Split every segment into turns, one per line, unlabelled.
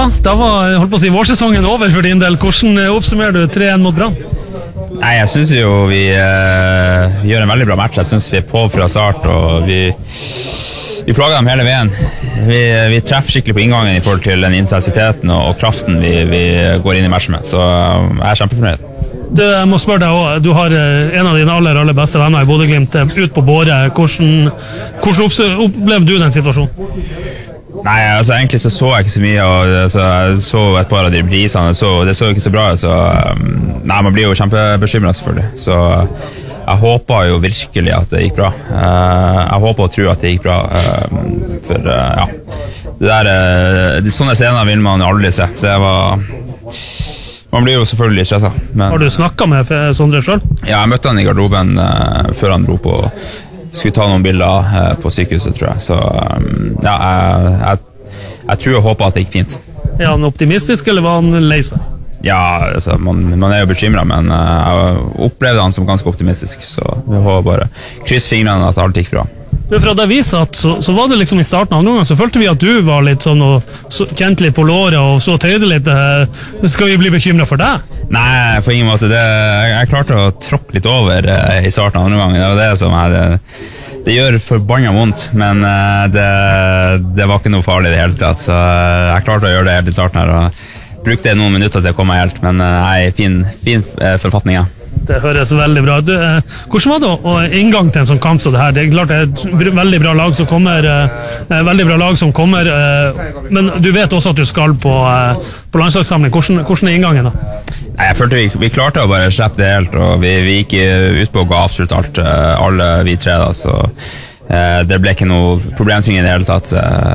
Ja, da var holdt på å si vårsesongen over for din del. Hvordan oppsummerer du 3-1 mot Brann?
Nei, jeg synes jo vi gjør en veldig bra match. Jeg synes vi på fra start, og vi plager dem hele veien. Vi treffer skikkelig på inngangen i forhold til den intensiteten og kraften vi går inn i matchen med, så jeg er kjempefornøyd.
Jeg må spørre deg også, du har en av dine aller beste venner i Bodø/Glimt ut på båre. Hvordan opplevde du den situasjonen?
Nei, altså egentlig så jeg ikke så mye, og jeg så et par av de prisene, det så ikke så bra, så nei, man blir jo kjempebekymret selvfølgelig, så jeg håper jo virkelig at det gikk bra. Jeg håper og tror at det gikk bra, for ja, de sånne scener vil man aldri se. Man blir jo selvfølgelig stresset.
Har du snakket med Sondre selv?
Ja, jeg møtte han i garderoben før han dro på skulle ta noen bilder på sykehuset, tror jeg. Så ja, jeg tror og håper at det gikk fint.
Er han optimistisk, eller var han lei seg?
Ja, altså, man er jo bekymret, men jeg opplevde han som ganske optimistisk, så vi håper bare kryss fingrene at alt gikk bra.
Fra da vi satt, så var det liksom i starten av noen gang, så følte vi at du var litt sånn og kjente litt på låret og så tøyde litt. Skal vi bli bekymret for deg?
Nei, på ingen måte. Jeg klarte å tråkke litt over i starten av noen gang. Det var det som det gjør forbannet vondt, men det var ikke noe farlig i det hele tatt, så jeg klarte å gjøre det helt i starten her, og brukte noen minutter til å komme helt, men jeg er i fin forfatning, ja.
Det høres veldig bra ut. Hvordan var det inngang til en sånn kamp som det her? Det er klart det er et veldig bra lag som kommer, men du vet også at du skal på landslagssamling. Hvordan er inngangen da?
Nei, jeg følte vi klarte å bare slippe det helt, og vi gikk ut på å gå absolutt alt, alle vi tre da, så det ble ikke noe problemstilling i det hele tatt.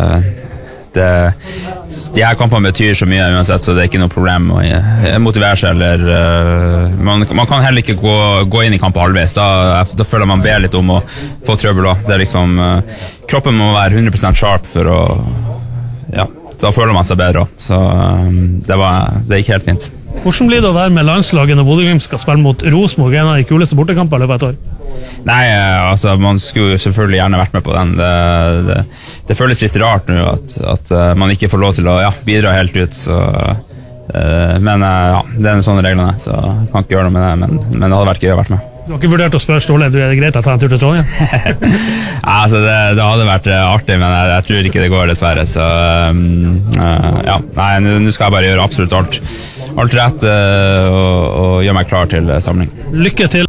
De her kampene betyr så mye uansett, så det er ikke noe problem å motivere seg, eller man kan heller ikke gå inn i kampen halvveis, da føler man ber litt om å få trøbbel også. Det er liksom, kroppen må være 100% sharp for å, ja, da føler man seg bedre også, så det gikk helt fint.
Hvordan blir det å være med landslaget når Bodø/Glimt skal spille mot Rosenborg, en av de kuleste bortekamper i løpet av et år?
Nei, altså man skulle jo selvfølgelig gjerne vært med på den. Det føles litt rart nå at man ikke får lov til å bidra helt ut, så, men ja, det er sånne reglene, så jeg kan ikke gjøre noe med det, men det hadde vært gøy å vært med. Du har
ikke vurdert å spørre Ståle, er det greit å ta en tur til Trondheim?
Altså det hadde vært artig, men jeg tror ikke det går dessverre, så ja, nei, nå skal jeg bare gjøre absolutt alt rett og gjøre meg klar til samling.
Lykke til